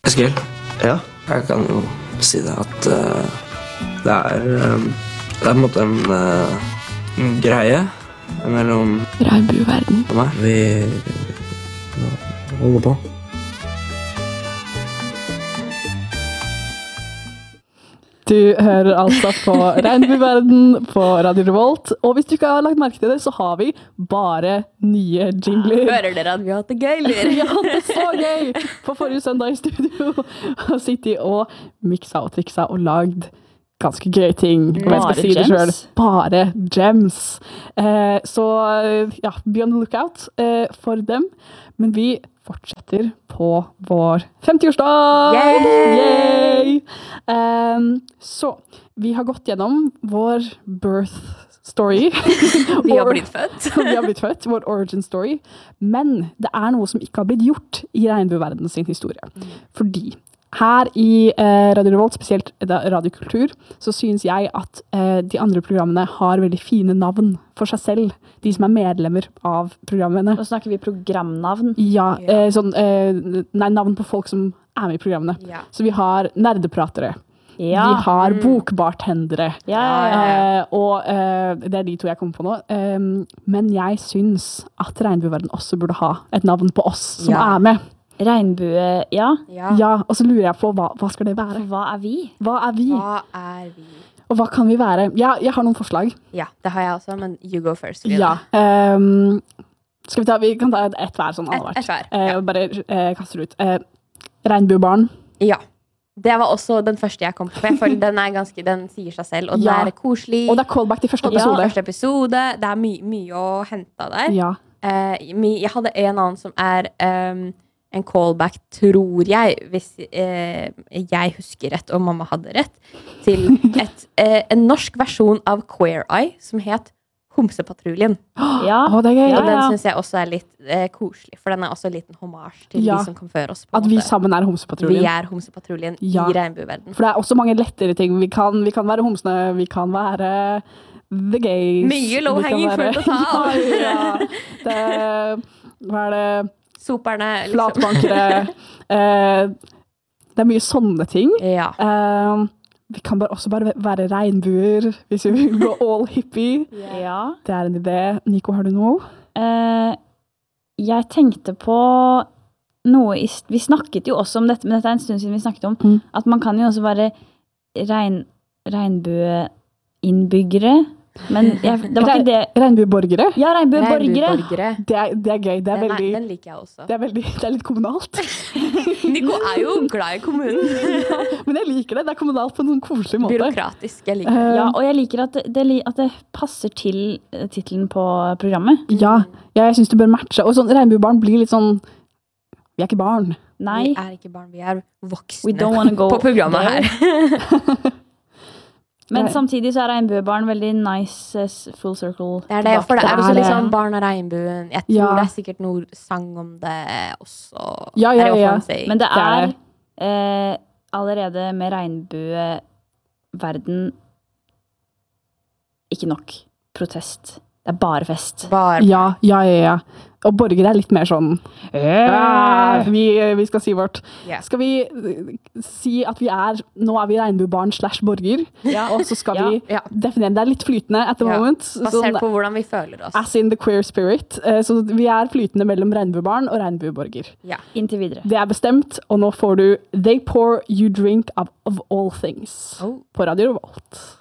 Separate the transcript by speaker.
Speaker 1: Eskil,
Speaker 2: Ja.
Speaker 1: jeg kan jo si det at det er på en måte en greie mellom
Speaker 3: Regnbueverden.
Speaker 1: og meg. Vi holder på.
Speaker 3: Du hører altså på Regnbueverden på Radio Revolt, og hvis du ikke har lagt merke til det, så har vi bare nye jingler.
Speaker 4: Hører dere at vi har hatt det gøy, eller?
Speaker 3: Vi har hatt det så gøy på forrige søndag i studio, og sittet og miksa og triksa og lagd ganske gøye ting. Og jeg skal si det selv, bare gems. Så ja, be on the lookout for dem, men vi fortsetter på vår 50-årsdag! Yay! Så vi har gått gjennom vår birth story.
Speaker 4: Vi har blitt født.
Speaker 3: Vi har blitt født, vår origin story. Men det er noe som ikke har blitt gjort i regnbueverden sin historie. Fordi her i Radio Revolt, spesielt radiokultur, så synes jeg at de andre programmene har veldig fine navn for seg selv. De som er medlemmer av programmene.
Speaker 4: Nå snakker vi programnavn.
Speaker 3: Ja, navn på folk som er med i programmene.
Speaker 4: Ja.
Speaker 3: Så vi har nerdepratere.
Speaker 4: Ja.
Speaker 3: Vi har bokbartendere.
Speaker 4: Ja.
Speaker 3: Og det er de to jeg kommer på nå. Men jeg synes at Regnbueverden også burde ha et navn på oss som er med.
Speaker 4: Regnbue, ja.
Speaker 3: Ja, og så lurer jeg på, hva skal det være?
Speaker 4: Hva er vi?
Speaker 3: Hva er vi?
Speaker 4: Hva er vi?
Speaker 3: Og hva kan vi være? Jeg har noen forslag.
Speaker 4: Ja, det har jeg også, men you go first.
Speaker 3: Ja. Vi kan ta et hver sånn annethvert.
Speaker 4: Et hver, ja.
Speaker 3: Bare kaster ut. Regnbuebarn.
Speaker 4: Ja. Det var også den første jeg kom på. Jeg føler den sier seg selv, og
Speaker 3: Ja.
Speaker 4: den er koselig.
Speaker 3: Og det er callback til første episode.
Speaker 4: Ja, første episode. Det er mye å hente der.
Speaker 3: Ja.
Speaker 4: Jeg hadde en annen som er en callback, tror jeg, hvis jeg husker rett, og mamma hadde rett, til en norsk versjon av Queer Eye, som het Homsepatruljen.
Speaker 3: Ja. Det er gøy.
Speaker 4: Og den synes jeg også er litt koselig, for den er også en liten hommage til de som kom før oss. På
Speaker 3: At vi sammen er Homsepatruljen.
Speaker 4: Vi er Homsepatruljen i regnbueverden.
Speaker 3: For det er også mange lettere ting. Vi kan være homsene, vi kan være the gays.
Speaker 4: Mye low-hanging fruit å ta av.
Speaker 3: Hva er det?
Speaker 4: Soperne. Liksom.
Speaker 3: Flatbankere. Det er mye sånne ting.
Speaker 4: Ja.
Speaker 3: Vi kan også bare være regnbuer, hvis vi vil gå all hippie.
Speaker 4: Ja.
Speaker 3: Det er en idé. Nico, har du noe?
Speaker 5: Jeg tenkte på noe, vi snakket jo også om dette, men dette er en stund siden vi snakket om, at man kan jo også være regnbueinnbyggere, men det var ikke det.
Speaker 3: Regnbueborgere?
Speaker 5: Ja, regnbueborgere.
Speaker 3: Det er gøy. Det er veldig,
Speaker 4: den liker jeg også.
Speaker 3: Det er litt kommunalt.
Speaker 4: Nico er jo glad i kommunen.
Speaker 3: Men jeg liker det. Det er kommunalt på en koselig måte.
Speaker 4: Byråkratisk, jeg liker det.
Speaker 5: Ja, og jeg liker at det passer til titlen på programmet.
Speaker 3: Ja, jeg synes det bør matche. Og sånn, regnbuebarn blir litt sånn, vi er ikke barn.
Speaker 5: Nei.
Speaker 4: Vi er ikke barn, vi er voksne
Speaker 5: We don't wanna go
Speaker 4: på programmet her.
Speaker 5: Men samtidig så er regnbuebarn veldig nice full circle.
Speaker 4: Det er det, for det er også liksom barn av regnbuen. Jeg tror det er sikkert noe sang om det også.
Speaker 3: Ja.
Speaker 5: Men det er allerede med regnbueverden ikke nok protest. Det er bare fest.
Speaker 3: Ja. Og borgere er litt mer sånn vi skal si vårt. Skal vi si at nå er vi regnbuebarn / borger, og så skal vi definere, det er litt flytende at the moment.
Speaker 4: Basert på hvordan vi føler oss.
Speaker 3: As in the queer spirit. Så vi er flytende mellom regnbuebarn og regnbueborger.
Speaker 4: Ja.
Speaker 5: Inntil videre.
Speaker 3: Det er bestemt, og nå får du They Pour You Drink of All Things på Radio Revolt.